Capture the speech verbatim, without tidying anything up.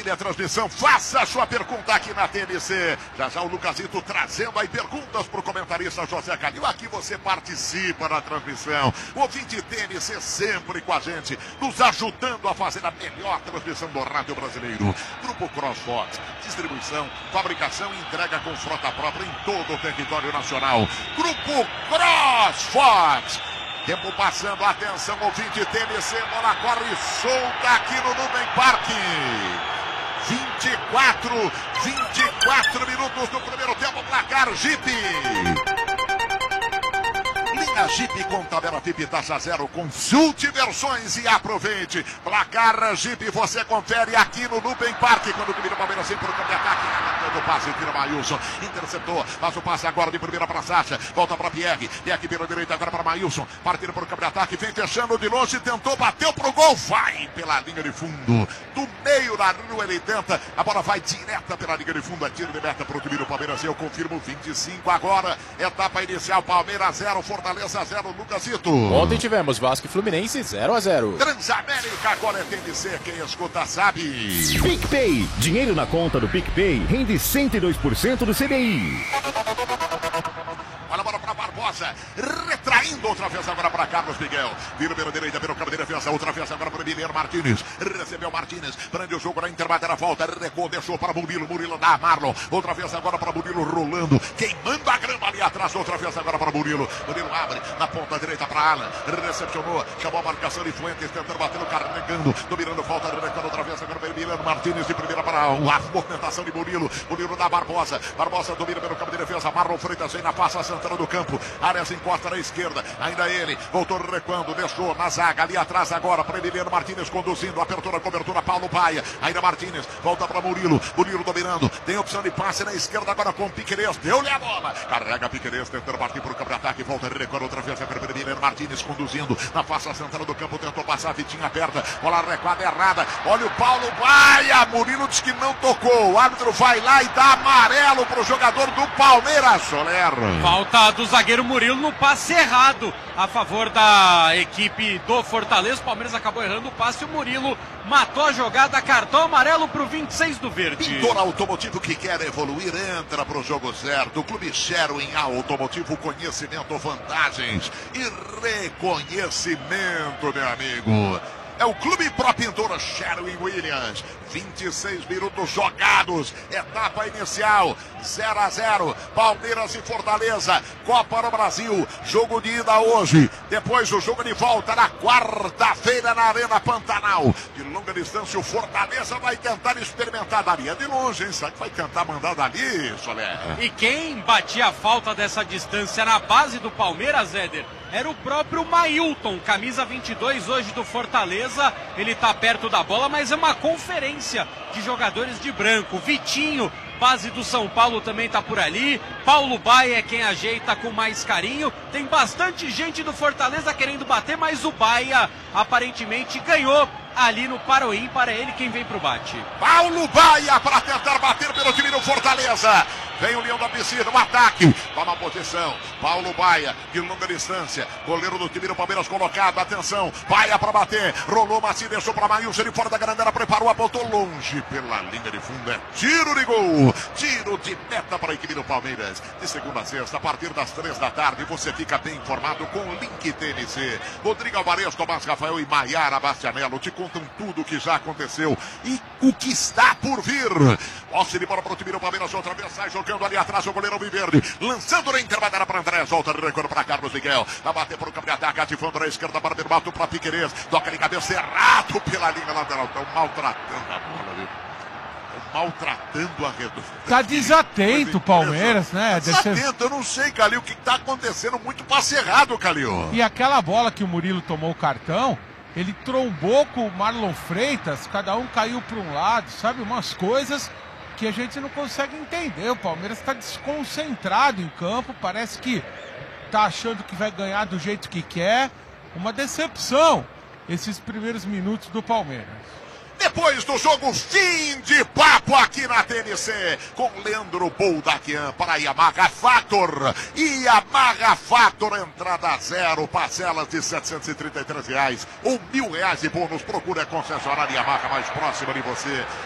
minha transmissão. Faça a sua pergunta aqui na T N C. Já já o Lucasito trazendo aí perguntas pro comentarista José Calil. Aqui você participa na transmissão. O ouvinte T N C sempre com a gente, nos ajudando a fazer a melhor transmissão do rádio brasileiro. Grupo CrossFox, distribuição, fabricação e entrega com frota própria em todo o território nacional. Grupo CrossFox. Tempo passando, atenção, ouvinte T N C, bola corre solta aqui no Nubem Parque. vinte e quatro, vinte e quatro minutos do primeiro tempo, placar Jeep. Linha Jeep com tabela F I P taxa zero, consulte versões e aproveite. Placar Jeep, você confere aqui no Nubem Parque. Quando o time do Palmeiras sempre pro campo de ataque, o passe, tira Maílson, interceptou, faz o passe agora de primeira para Sacha, volta para Pierre, Pierre pela direita agora para Maílson, partindo para o campo de ataque, vem fechando de longe, tentou, bateu pro gol, vai pela linha de fundo, do meio da rua ele tenta, a bola vai direta pela linha de fundo, é tiro de meta para o time do Palmeiras, eu confirmo vinte e cinco agora, etapa inicial, Palmeiras zero, Fortaleza zero, Lucasito. Ontem tivemos Vasco e Fluminense zero a zero. Transamérica agora é T N C, quem escuta sabe. PicPay, dinheiro na conta do PicPay rende cento e dois por cento do C D I. Olha a bola para Barbosa, retraindo outra vez agora para Carlos Miguel. Vira pela direita, pelo campo de defesa, outra vez agora para Emiliano Martínez. Recebeu Martínez, prende o jogo na intervalo, volta, recuou, deixou para Murilo, Murilo dá a Marlon. Outra vez agora para Murilo rolando, queimando a grama ali atrás, outra vez agora para Murilo. Murilo abre, na ponta direita para Alan, recepcionou, chamou a marcação de Fuentes, tentando bater, carregando, dominando, falta, recuando outra vez agora para Emiliano Martínez, de primeira para a movimentação de Murilo. Murilo da Barbosa, Barbosa domina pelo campo de defesa, Marlon Freitas vem na passa central do campo, Arias encosta na esquerda, ainda ele, voltou recuando, deixou na zaga, ali atrás agora para Emiliano Martínez conduzindo, apertura, cobertura, Paulo Baia, ainda Martínez, volta para Murilo, Murilo dominando, tem opção de passe na esquerda agora com Piquerez, deu-lhe a bola, carrega Piquerez, tentando partir para o campo de ataque, volta recuando outra vez, para Emiliano Martínez conduzindo, na face central do campo, tentou passar, Vitinho aperta, bola recuada errada, olha o Paulo Baia, Murilo diz que não tocou, o árbitro vai lá e dá amarelo para o jogador do Palmeiras, Soler. Falta do zagueiro Murilo no passe errado a favor da equipe do Fortaleza. O Palmeiras acabou errando o passe e o Murilo matou a jogada. Cartão amarelo pro vinte e seis do Verde. Pintor Automotivo que quer evoluir, entra pro jogo certo. O Clube Sherwin Automotivo, conhecimento, vantagens e reconhecimento, meu amigo. É o Clube Pro Pintor Sherwin Williams. vinte e seis minutos jogados. Etapa inicial. zero a zero. Palmeiras e Fortaleza. Copa do Brasil. Jogo de ida hoje. Depois o jogo de volta na quarta-feira na Arena Pantanal. De longa distância o Fortaleza vai tentar experimentar dali. É de longe, hein? Será que vai tentar mandar dali, Soler? E quem batia a falta dessa distância na base do Palmeiras, Éder, era o próprio Mailton, camisa vinte e dois hoje do Fortaleza. Ele tá perto da bola, mas é uma conferência de jogadores de branco. Vitinho, base do São Paulo, também tá por ali. Paulo Baia é quem ajeita com mais carinho. Tem bastante gente do Fortaleza querendo bater, mas o Baia aparentemente ganhou ali no para o ímpar. É ele quem vem pro bate. Paulo Baia para tentar bater pelo time do Fortaleza. Vem o Leão da Piscina, um ataque. Toma a posição. Paulo Baia, de longa distância. Goleiro do time do Palmeiras colocado. Atenção. Baia para bater. Rolou, Maci, deixou para Maílson. Ele fora da grandela, preparou, apontou longe pela linha de fundo. É tiro de gol. Tiro de meta para a equipe do Palmeiras. De segunda a sexta, a partir das três da tarde, você fica bem informado com o Link T N C. Rodrigo Alvarez, Tomás Rafael e Maiara Bastianello te contam tudo o que já aconteceu e o que está por vir. Posse de bola para o time do Palmeiras. Outra vez sai jogando ali atrás o goleiro Viverde. Lançando na intermediária para André. Volta de recuo para Carlos Miguel. Vai bater para o campo de ataque. Ativando na esquerda para Berbato para Piquerez. Toca de cabeça errado pela linha lateral. Estão maltratando a bola, viu? Estão maltratando a rede. Tá desatento o Palmeiras, né? Desatento, eu não sei, Calil, o que está acontecendo. Muito passe errado, Calil. E aquela bola que o Murilo tomou o cartão, ele trombou com o Marlon Freitas, cada um caiu para um lado, sabe? Umas coisas que a gente não consegue entender. O Palmeiras está desconcentrado em campo, parece que está achando que vai ganhar do jeito que quer. Uma decepção esses primeiros minutos do Palmeiras. Depois do jogo, fim de papo aqui na T N C, com Leandro Boldaquian para a Yamaha Factor. Yamaha Factor, entrada zero, parcelas de setecentos e trinta e três reais ou mil reais de bônus. Procure a concessionária Yamaha mais próxima de você.